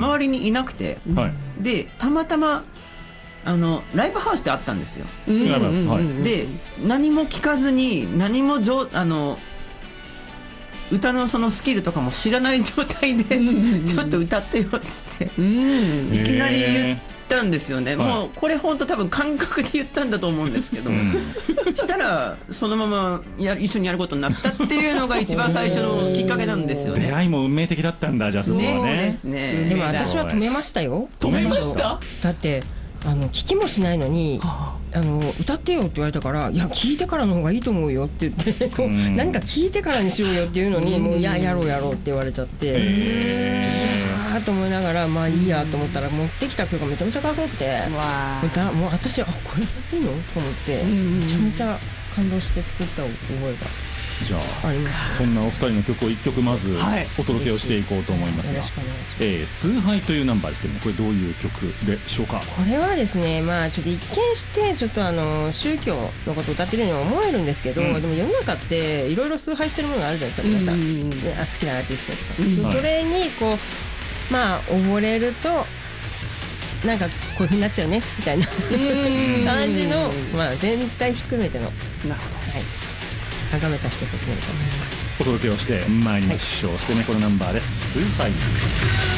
周りにいなくて、 はい、 でたまたまライブハウスであったんですよ。で何も聞かずに何も歌のそのスキルとかも知らない状態でちょっと歌ってよっつっていきなり言ったんですよね。もうこれ本当多分感覚で言ったんだと思うんですけど、したらそのまま一緒にやることになったっていうのが一番最初のきっかけなんですよね。 出会いも運命的だったんだ。じゃあそこはね。 そうですね。 でも私は止めましたよ。 止めました。 だって聞きもしないのに歌ってよって言われたから、いや聞いてからの方がいいと思うよって言って何か聞いてからにしようよっていうのにもういややろうって言われちゃって、いやと思いながらまあいいやと思ったら持ってきた曲がめちゃめちゃかっこよくて、もう私これいいのと思ってめちゃめちゃ感動して作った覚えが。 じゃあそんなお二人の曲を1曲まずお届けをしていこうと思いますが、崇拝というナンバーですけども、これどういう曲でしょうか。 これはですね、まあちょっと一見してちょっと宗教のことを歌ってるように思えるんですけど、でも世の中っていろいろ崇拝してるものがあるじゃないですか、皆さん、好きなアーティストとか、それにこうまあ溺れるとなんかこういう風になっちゃうねみたいな感じの、まあ全体ひっくるめての、なるほど、崇めた人たちの歌です。 お届けをしてまいりましょう。捨て猫のナンバーです。崇拝。